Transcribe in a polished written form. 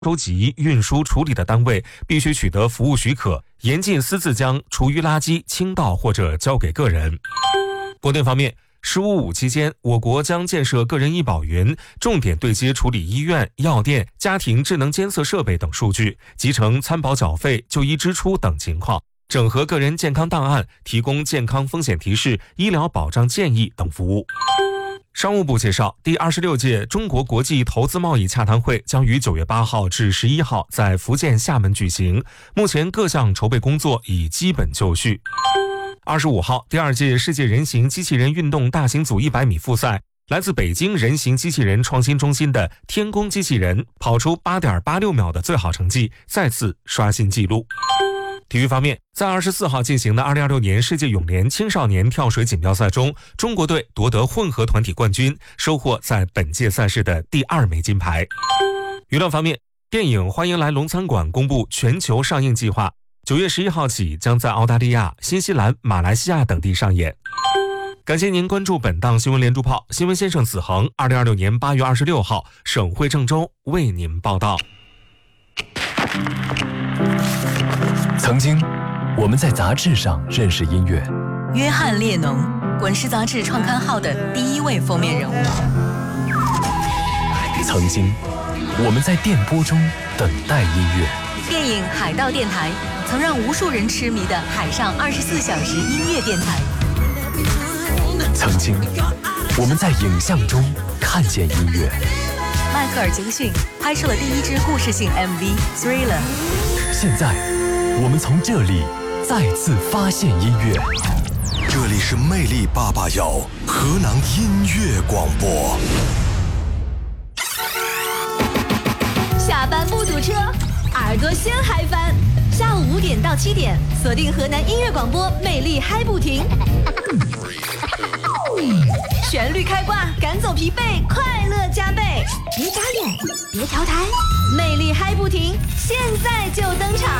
收集、运输、处理的单位必须取得服务许可，严禁私自将厨余垃圾倾倒或者交给个人。国内方面，15.5期间，我国将建设个人医保云，重点对接处理医院、药店、家庭智能监测设备等数据，集成参保缴费、就医支出等情况，整合个人健康档案，提供健康风险提示、医疗保障建议等服务。商务部介绍，第26届中国国际投资贸易洽谈会将于9月8号至11号在福建厦门举行，目前各项筹备工作已基本就绪。25号，第2届世界人形机器人运动大型组100米复赛，来自北京人形机器人创新中心的天宫机器人跑出8.86秒的最好成绩，再次刷新纪录。体育方面，在24号进行的2026年世界泳联青少年跳水锦标赛中，中国队夺得混合团体冠军，收获在本届赛事的第2枚金牌。娱乐方面，电影《欢迎来龙餐馆》公布全球上映计划，9月11号起将在澳大利亚、新西兰、马来西亚等地上演。感谢您关注本档新闻连珠炮，新闻先生子恒2026年8月26号省会郑州为您报道。 曾经，我们在杂志上认识音乐。 约翰列侬，滚石杂志创刊号的第1位封面人物。 曾经，我们在电波中等待音乐。 电影《海盗电台》曾让无数人痴迷的海上24小时音乐电台。 曾经，我们在影像中看见音乐。 迈克尔·杰克逊拍摄了第1支故事性 MV《Thriller》。 现在，我们从这里再次发现音乐。 这里是魅力881河南音乐广播。 下班不堵车，耳朵先嗨翻。下午5点到7点，锁定河南音乐广播，魅力嗨不停。旋律开挂，赶走疲惫，快乐加倍。别眨眼，别调台，魅力嗨不停，现在就登场。